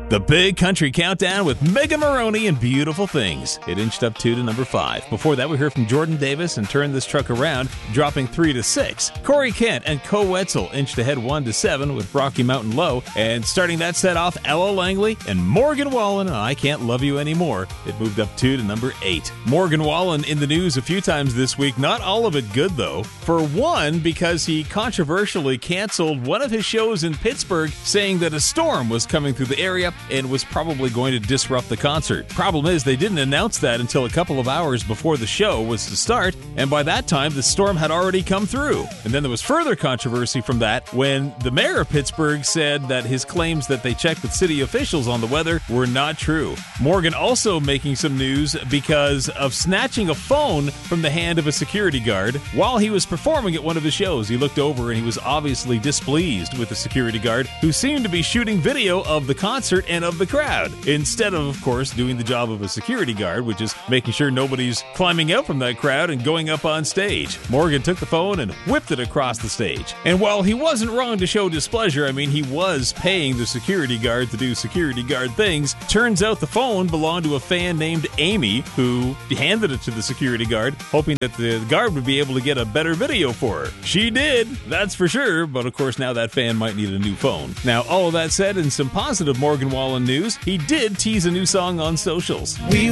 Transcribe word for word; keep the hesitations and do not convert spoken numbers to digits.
The Big Country Countdown with Megan Maroney and Beautiful Things. It inched up two to number five. Before that, we heard from Jordan Davis and Turn This Truck Around, dropping three to six. Corey Kent and Co Wetzel inched ahead one to seven with Rocky Mountain Low. And starting that set off, Ella Langley and Morgan Wallen, I Can't Love You Anymore. It moved up two to number eight. Morgan Wallen in the news a few times this week. Not all of it good, though. For one, because he controversially canceled one of his shows in Pittsburgh, saying that a storm was coming through the area and was probably going to disrupt the concert. Problem is, they didn't announce that until a couple of hours before the show was to start, and by that time, the storm had already come through. And then there was further controversy from that when the mayor of Pittsburgh said that his claims that they checked with city officials on the weather were not true. Morgan also making some news because of snatching a phone from the hand of a security guard while he was performing at one of his shows. He looked over and he was obviously displeased with the security guard, who seemed to be shooting video of the concert and of the crowd, instead of, of course, doing the job of a security guard, which is making sure nobody's climbing out from that crowd and going up on stage. Morgan took the phone and whipped it across the stage. And while he wasn't wrong to show displeasure, I mean, he was paying the security guard to do security guard things. Turns out the phone belonged to a fan named Amy, who handed it to the security guard, hoping that the guard would be able to get a better video for her. She did, that's for sure, but of course now that fan might need a new phone. Now, all of that said, in some positive Morgan Wallen news, he did tease a new song on socials. We